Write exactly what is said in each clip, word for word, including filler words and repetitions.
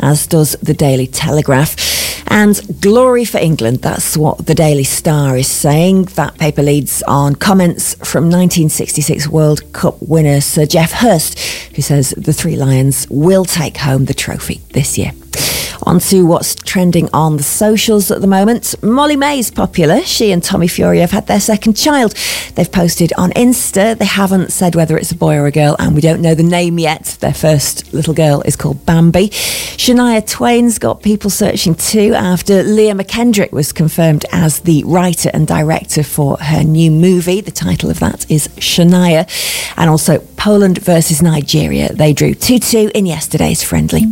as does the Daily Telegraph. And glory for England, that's what the Daily Star is saying. That paper leads on comments from nineteen sixty-six World Cup winner Sir Geoff Hurst, who says the Three Lions will take home the trophy this year. On to what's trending on the socials at the moment. Molly May's popular. She and Tommy Fury have had their second child. They've posted on Insta. They haven't said whether it's a boy or a girl, and we don't know the name yet. Their first little girl is called Bambi. Shania Twain's got people searching too after Leah McKendrick was confirmed as the writer and director for her new movie. The title of that is Shania. And also Poland versus Nigeria. They drew two two in yesterday's friendly.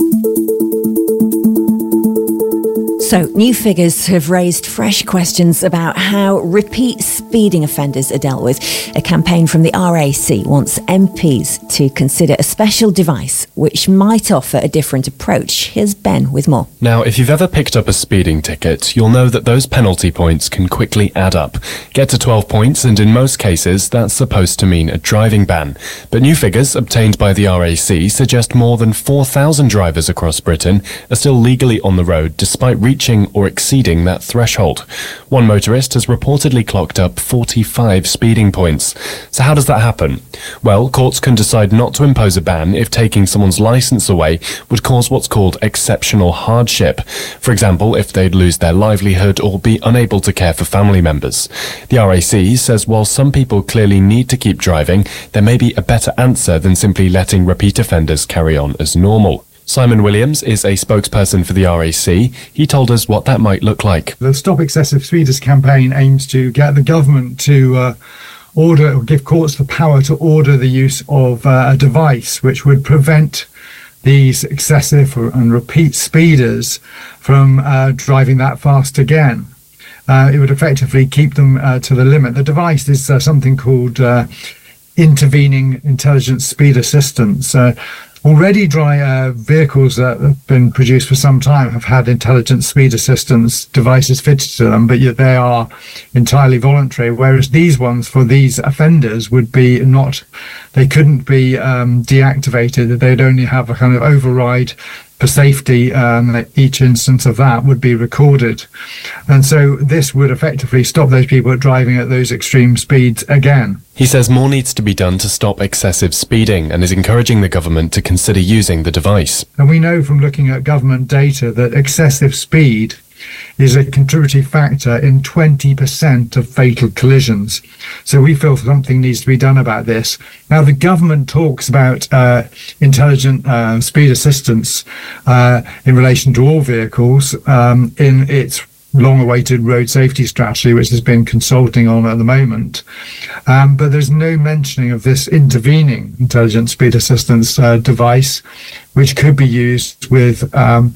So, new figures have raised fresh questions about how repeat speeding offenders are dealt with. A campaign from the R A C wants M Ps to consider a special device which might offer a different approach. Here's Ben with more. Now, if you've ever picked up a speeding ticket, you'll know that those penalty points can quickly add up. Get to twelve points, and in most cases, that's supposed to mean a driving ban. But new figures obtained by the R A C suggest more than four thousand drivers across Britain are still legally on the road despite reaching or exceeding that threshold. One motorist has reportedly clocked up forty-five speeding points. So how does that happen? Well, courts can decide not to impose a ban if taking someone's licence away would cause what's called exceptional hardship. For example, if they'd lose their livelihood or be unable to care for family members. The R A C says while some people clearly need to keep driving, there may be a better answer than simply letting repeat offenders carry on as normal. Simon Williams is a spokesperson for the R A C. He told us what that might look like. The Stop Excessive Speeders campaign aims to get the government to uh, order or give courts the power to order the use of uh, a device which would prevent these excessive and repeat speeders from uh, driving that fast again. Uh, it would effectively keep them uh, to the limit. The device is uh, something called uh, intervening intelligent speed assistance. Uh, Already dry uh, vehicles that have been produced for some time have had intelligent speed assistance devices fitted to them, but yet they are entirely voluntary, whereas these ones for these offenders would be not, they couldn't be um, deactivated. They'd only have a kind of override for safety. Um, each instance of that would be recorded. And so this would effectively stop those people driving at those extreme speeds again. He says more needs to be done to stop excessive speeding and is encouraging the government to consider using the device. And we know from looking at government data that excessive speed is a contributory factor in twenty percent of fatal collisions. So we feel something needs to be done about this. Now, the government talks about uh, intelligent uh, speed assistance uh, in relation to all vehicles um, in its long-awaited road safety strategy, which has been consulting on at the moment. Um, but there's no mentioning of this intervening intelligent speed assistance uh, device, which could be used with um,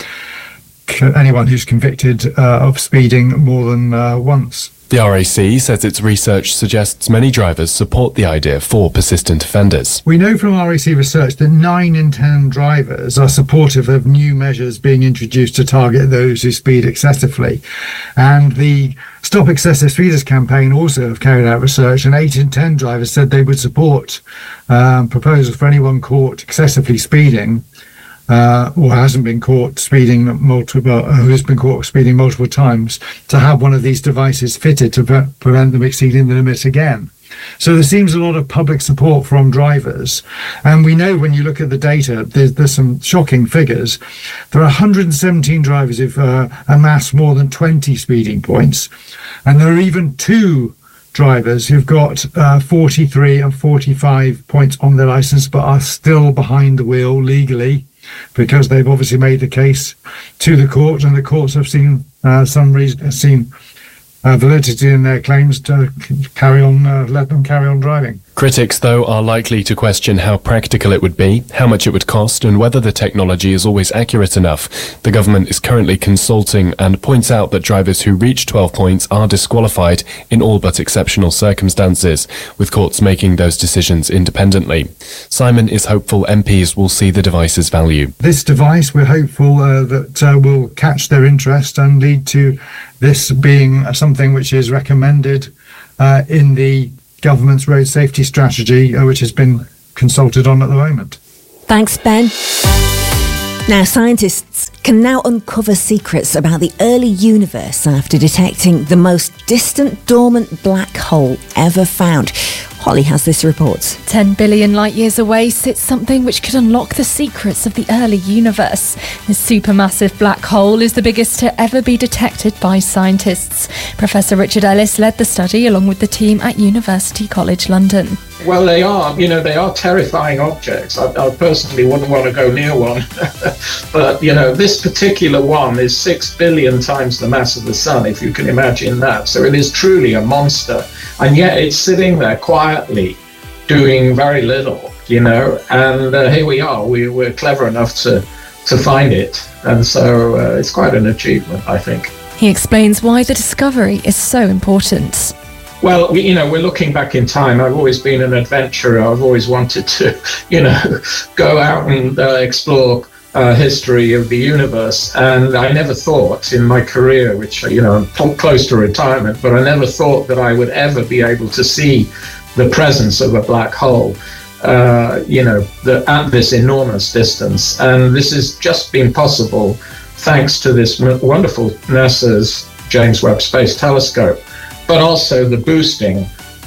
anyone who's convicted uh, of speeding more than uh, once. The R A C says its research suggests many drivers support the idea for persistent offenders. We know from R A C research that nine in ten drivers are supportive of new measures being introduced to target those who speed excessively. And the Stop Excessive Speeders campaign also have carried out research, and eight in ten drivers said they would support um, proposals for anyone caught excessively speeding Uh, or hasn't been caught speeding multiple, uh, who has been caught speeding multiple times, to have one of these devices fitted to pre- prevent them exceeding the limit again. So there seems a lot of public support from drivers. And we know when you look at the data, there's, there's some shocking figures. There are one hundred seventeen drivers who've uh, amassed more than twenty speeding points. And there are even two drivers who've got uh, forty-three and forty-five points on their license, but are still behind the wheel legally, because they've obviously made the case to the court, and the courts have seen uh, some reason, seen uh, validity in their claims to carry on, uh, let them carry on driving. Critics, though, are likely to question how practical it would be, how much it would cost, and whether the technology is always accurate enough. The government is currently consulting and points out that drivers who reach twelve points are disqualified in all but exceptional circumstances, with courts making those decisions independently. Simon is hopeful M Ps will see the device's value. This device, we're hopeful uh, that uh, will catch their interest and lead to this being something which is recommended uh, in the government's road safety strategy, uh, which has been consulted on at the moment. Thanks, Ben. Now, scientists can now uncover secrets about the early universe after detecting the most distant dormant black hole ever found. Holly has this report. ten billion light years away sits something which could unlock the secrets of the early universe. This supermassive black hole is the biggest to ever be detected by scientists. Professor Richard Ellis led the study along with the team at University College London. Well, they are, you know, they are terrifying objects. I, I personally wouldn't want to go near one. But, you know, this particular one is six billion times the mass of the sun, if you can imagine that. So it is truly a monster. And yet it's sitting there quietly doing very little, you know. And uh, here we are. We, we're clever enough to, to find it. And so uh, it's quite an achievement, I think. He explains why the discovery is so important. Well, we, you know, we're looking back in time. I've always been an adventurer. I've always wanted to, you know, go out and uh, explore uh, history of the universe. And I never thought in my career, which, you know, I'm cl- close to retirement, but I never thought that I would ever be able to see the presence of a black hole, uh, you know, the, at this enormous distance. And this has just been possible thanks to this m- wonderful NASA's James Webb Space Telescope, but also the boosting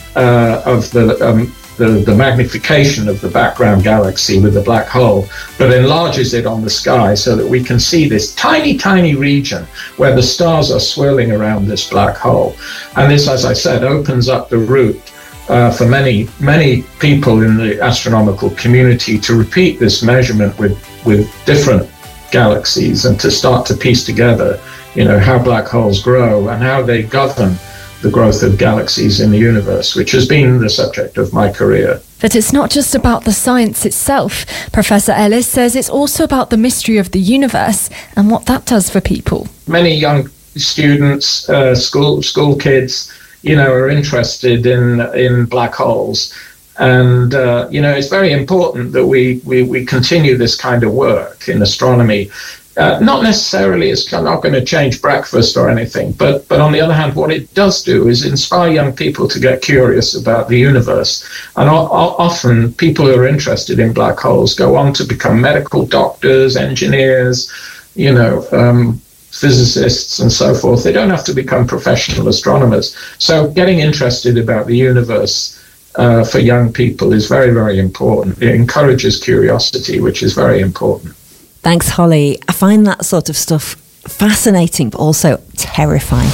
uh, of the, um, the the magnification of the background galaxy with the black hole that enlarges it on the sky so that we can see this tiny, tiny region where the stars are swirling around this black hole. And this, as I said, opens up the route uh, for many, many people in the astronomical community to repeat this measurement with, with different galaxies and to start to piece together, you know, how black holes grow and how they govern the growth of galaxies in the universe, which has been the subject of my career. But it's not just about the science itself. Professor Ellis says it's also about the mystery of the universe and what that does for people. Many young students, uh, school school kids, you know, are interested in in black holes. And, uh, you know, it's very important that we, we, we continue this kind of work in astronomy. Uh, not necessarily, it's not going to change breakfast or anything, but but on the other hand, what it does do is inspire young people to get curious about the universe. And o- o- often people who are interested in black holes go on to become medical doctors, engineers, you know, um, physicists and so forth. They don't have to become professional astronomers. So getting interested about the universe uh, for young people is very, very important. It encourages curiosity, which is very important. Thanks, Holly. I find that sort of stuff fascinating, but also terrifying.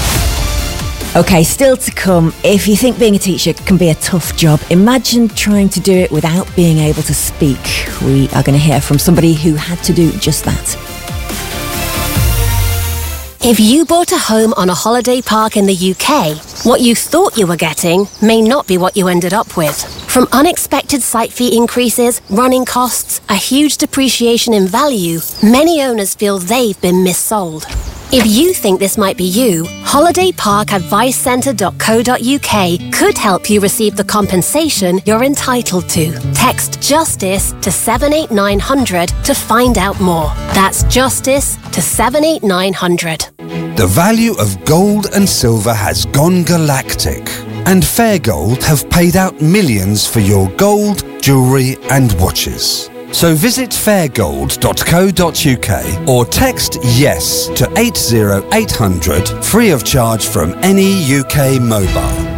OK, still to come. If you think being a teacher can be a tough job, imagine trying to do it without being able to speak. We are going to hear from somebody who had to do just that. If you bought a home on a holiday park in the U K, what you thought you were getting may not be what you ended up with. From unexpected site fee increases, running costs, a huge depreciation in value, many owners feel they've been missold. If you think this might be you, holiday park advice centre dot co dot uk could help you receive the compensation you're entitled to. Text JUSTICE to seven eight nine hundred to find out more. That's JUSTICE to seven eight nine hundred. The value of gold and silver has gone galactic, and Fair Gold have paid out millions for your gold, jewellery and watches. So visit fair gold dot co dot uk or text YES to eight zero eight hundred free of charge from any U K mobile.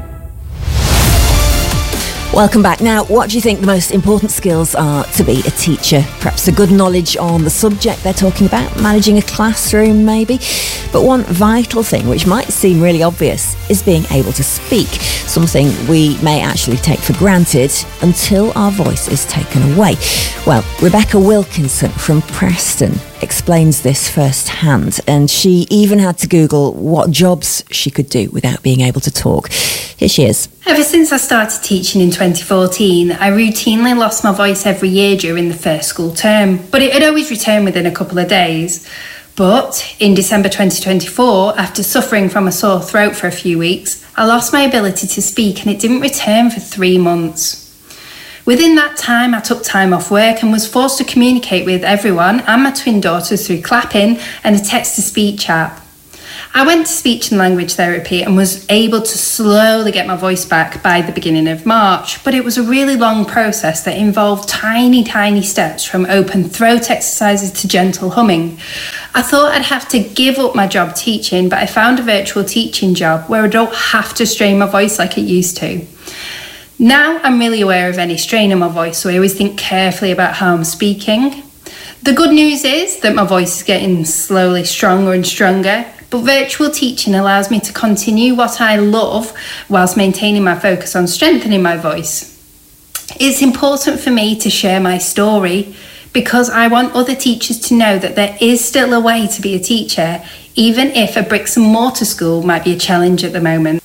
Welcome back. Now, what do you think the most important skills are to be a teacher? Perhaps a good knowledge on the subject they're talking about, managing a classroom maybe. But one vital thing, which might seem really obvious, is being able to speak, something we may actually take for granted until our voice is taken away. Well, Rebecca Wilkinson from Preston explains this firsthand, and she even had to Google what jobs she could do without being able to talk. Here she is. Ever since I started teaching in twenty fourteen, I routinely lost my voice every year during the first school term, but it had always returned within a couple of days. But in December twenty twenty-four, after suffering from a sore throat for a few weeks, I lost my ability to speak and it didn't return for three months. Within that time, I took time off work and was forced to communicate with everyone and my twin daughters through clapping and a text-to-speech app. I went to speech and language therapy and was able to slowly get my voice back by the beginning of March, but it was a really long process that involved tiny, tiny steps from open throat exercises to gentle humming. I thought I'd have to give up my job teaching, but I found a virtual teaching job where I don't have to strain my voice like it used to. Now I'm really aware of any strain in my voice, so I always think carefully about how I'm speaking. The good news is that my voice is getting slowly stronger and stronger, but virtual teaching allows me to continue what I love whilst maintaining my focus on strengthening my voice. It's important for me to share my story because I want other teachers to know that there is still a way to be a teacher, even if a bricks and mortar school might be a challenge at the moment.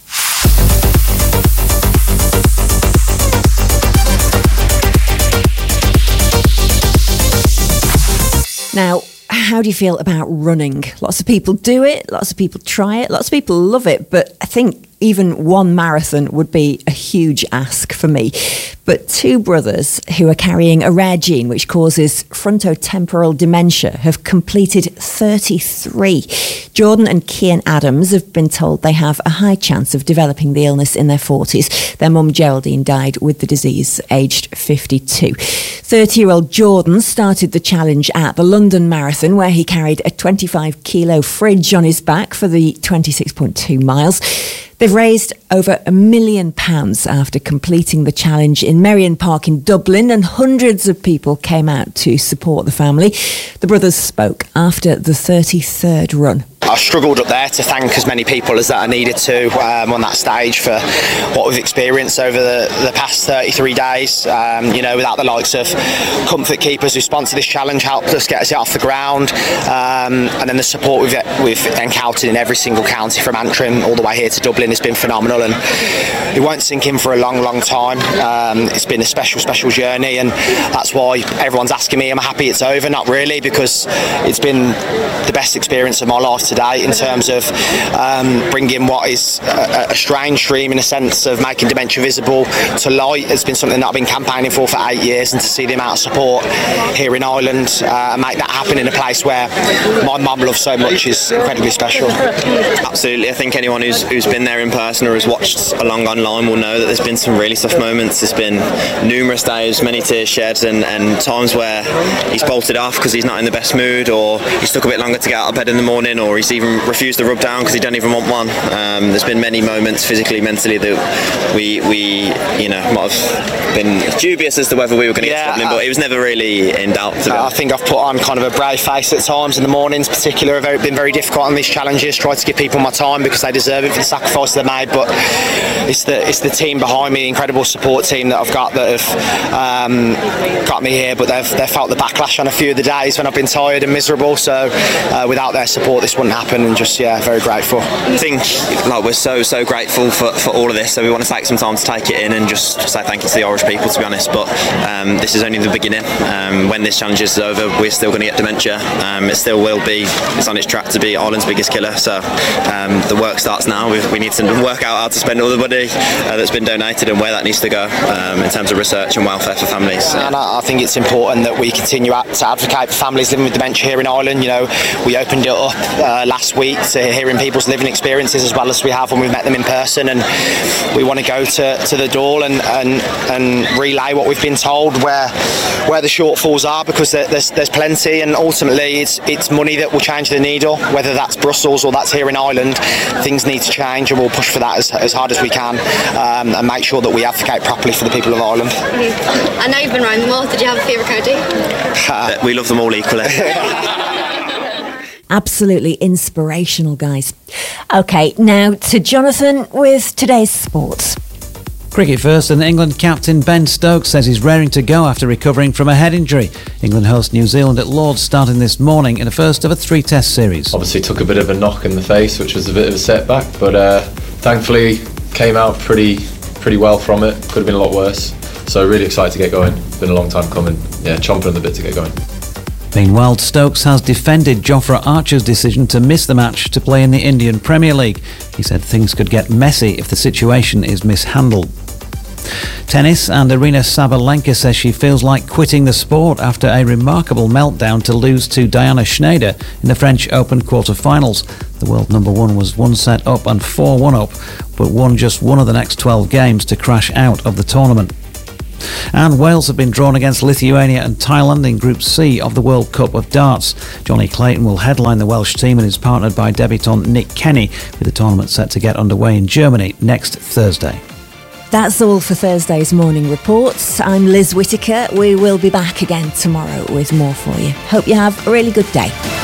Now, how do you feel about running? Lots of people do it, lots of people try it, lots of people love it, but I think even one marathon would be a huge ask for me. But two brothers who are carrying a rare gene which causes frontotemporal dementia have completed thirty-three. Jordan and Kian Adams have been told they have a high chance of developing the illness in their forties. Their mum Geraldine died with the disease aged fifty-two. thirty-year-old Jordan started the challenge at the London Marathon, where he carried a twenty-five kilo fridge on his back for the twenty-six point two miles. They've raised over a million pounds after completing the challenge in Merrion Park in Dublin, and hundreds of people came out to support the family. The brothers spoke after the thirty-third run. I struggled up there to thank as many people as that I needed to um, on that stage for what we've experienced over the, the past thirty-three days. Um, you know, without the likes of Comfort Keepers who sponsored this challenge, helped us get us off the ground, um, and then the support we've, we've encountered in every single county from Antrim all the way here to Dublin has been phenomenal, and it won't sink in for a long, long time. Um, it's been a special, special journey, and that's why everyone's asking me, am I happy it's over? Not really, because it's been the best experience of my life today in terms of um, bringing what is a, a strange dream, in a sense, of making dementia visible to light. It's been something that I've been campaigning for for eight years, and to see the amount of support here in Ireland uh, and make that happen in a place where my mum loves so much is incredibly special. Absolutely. I think anyone who's, who's been there in person or has watched along online will know that there's been some really tough moments. There's been numerous days, many tears shed, and, and times where he's bolted off because he's not in the best mood, or he's took a bit longer to get out of bed in the morning, or he's even refused to rub down because he don't even want one. Um, there's been many moments physically, mentally, that we, we you know, might have been dubious as to whether we were going to yeah, get something, but it was never really in doubt. To uh, I think I've put on kind of a brave face at times in the mornings, particularly. I've been very difficult on these challenges, tried to give people my time because they deserve it for the sacrifice they made, but it's the it's the team behind me, the incredible support team that I've got that have um, got me here, but they've, they've felt the backlash on a few of the days when I've been tired and miserable, so uh, without their support this wouldn't happen, and just, yeah, very grateful. I think like we're so, so grateful for, for all of this, so we want to take some time to take it in and just say thank you to the Irish people, to be honest, but um, this is only the beginning. Um, when this challenge is over, we're still going to get dementia. Um, it still will be, it's on its track to be Ireland's biggest killer, so um, the work starts now. We've, we need to work out how to spend all the money uh, that's been donated and where that needs to go um, in terms of research and welfare for families. And I think it's important that we continue to advocate for families living with dementia here in Ireland. You know, we opened it up uh, last week to hearing people's living experiences as well as we have when we've met them in person, and we want to go to, to the door and, and and relay what we've been told, where where the shortfalls are, because there's there's plenty, and ultimately it's it's money that will change the needle, whether that's Brussels or that's here in Ireland. Things need to change, and we'll push for that as, as hard as we can, um, and make sure that we advocate properly for the people of Ireland. I know you've been around them all. Did you have a favourite county? Uh, we love them all equally. Absolutely inspirational, guys. OK, now to Jonathan with today's sports. Cricket first, and England captain Ben Stokes says he's raring to go after recovering from a head injury. England host New Zealand at Lord's starting this morning in the first of a three-test series. Obviously took a bit of a knock in the face, which was a bit of a setback, but uh, thankfully came out pretty pretty well from it. Could have been a lot worse. So really excited to get going. Been a long time coming. Yeah, chomping on the bit to get going. Meanwhile, Stokes has defended Jofra Archer's decision to miss the match to play in the Indian Premier League. He said things could get messy if the situation is mishandled. Tennis, and Arina Sabalenka says she feels like quitting the sport after a remarkable meltdown to lose to Diana Schneider in the French Open quarter-finals. The world number one was one set up and four one up, but won just one of the next twelve games to crash out of the tournament. And Wales have been drawn against Lithuania and Thailand in Group C of the World Cup of Darts. Johnny Clayton will headline the Welsh team and is partnered by debutant Nick Kenny, with the tournament set to get underway in Germany next Thursday. That's all for Thursday's morning reports. I'm Liz Whittaker. We will be back again tomorrow with more for you. Hope you have a really good day.